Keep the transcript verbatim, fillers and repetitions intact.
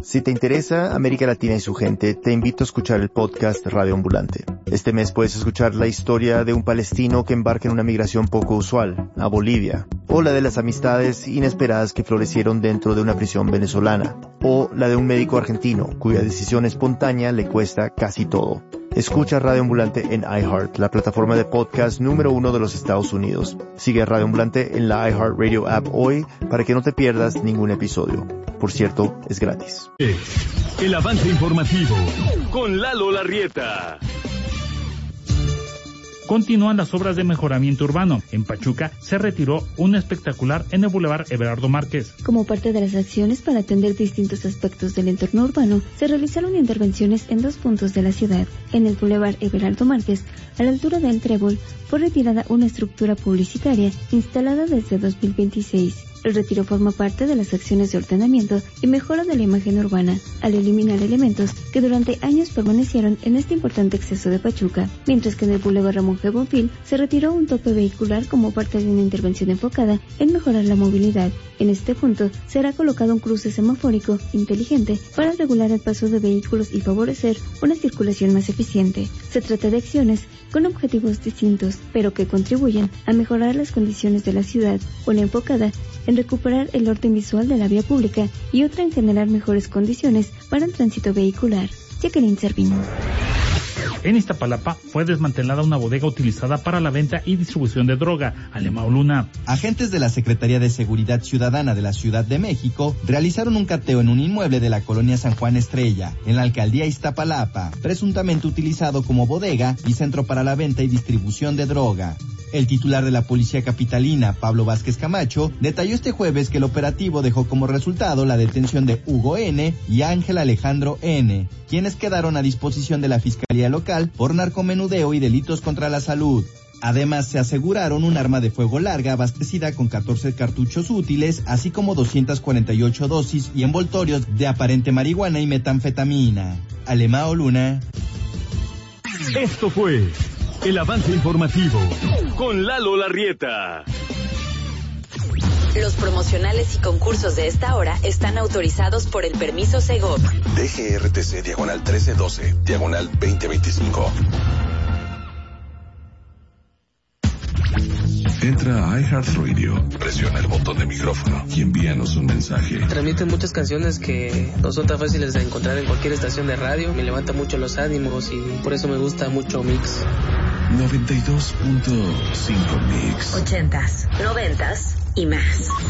Si te interesa América Latina y su gente, te invito a escuchar el podcast Radio Ambulante. Este mes puedes escuchar la historia de un palestino que embarca en una migración poco usual, a Bolivia, o la de las amistades inesperadas que florecieron dentro de una prisión venezolana, o la de un médico argentino cuya decisión espontánea le cuesta casi todo. Escucha Radio Ambulante en iHeart, la plataforma de podcast número uno de los Estados Unidos. Sigue Radio Ambulante en la iHeartRadio app hoy para que no te pierdas ningún episodio. Por cierto, es gratis. El avance informativo con Lalo Larrieta. Continúan las obras de mejoramiento urbano. En Pachuca se retiró un espectacular en el Boulevard Everardo Márquez. Como parte de las acciones para atender distintos aspectos del entorno urbano, se realizaron intervenciones en dos puntos de la ciudad. En el Boulevard Everardo Márquez, a la altura del Trébol, fue retirada una estructura publicitaria instalada desde dos mil veintiséis. El retiro forma parte de las acciones de ordenamiento y mejora de la imagen urbana, al eliminar elementos que durante años permanecieron en este importante exceso de Pachuca, mientras que en el Boulevard Ramón G. Bonfil se retiró un tope vehicular como parte de una intervención enfocada en mejorar la movilidad. En este punto será colocado un cruce semafórico inteligente para regular el paso de vehículos y favorecer una circulación más eficiente. Se trata de acciones con objetivos distintos, pero que contribuyen a mejorar las condiciones de la ciudad, una enfocada en recuperar el orden visual de la vía pública y otra en generar mejores condiciones para el tránsito vehicular. Jacqueline Servino. En Iztapalapa fue desmantelada una bodega utilizada para la venta y distribución de droga. Alemão Luna. Agentes de la Secretaría de Seguridad Ciudadana de la Ciudad de México realizaron un cateo en un inmueble de la colonia San Juan Estrella, en la alcaldía Iztapalapa, presuntamente utilizado como bodega y centro para la venta y distribución de droga. El titular de la Policía Capitalina, Pablo Vázquez Camacho, detalló este jueves que el operativo dejó como resultado la detención de Hugo N. y Ángel Alejandro N., quienes quedaron a disposición de la Fiscalía Local por narcomenudeo y delitos contra la salud. Además, se aseguraron un arma de fuego larga abastecida con catorce cartuchos útiles, así como doscientas cuarenta y ocho dosis y envoltorios de aparente marihuana y metanfetamina. Alemão Luna. Esto fue el avance informativo con Lalo Larrieta. Los promocionales y concursos de esta hora están autorizados por el permiso Segov. D G R T C diagonal trece doce, diagonal veinte veinticinco. Entra a iHeartRadio, presiona el botón de micrófono y envíanos un mensaje. Transmiten muchas canciones que no son tan fáciles de encontrar en cualquier estación de radio. Me levanta mucho los ánimos y por eso me gusta mucho Mix. noventa y dos punto cinco Mix. Ochentas, noventas y más.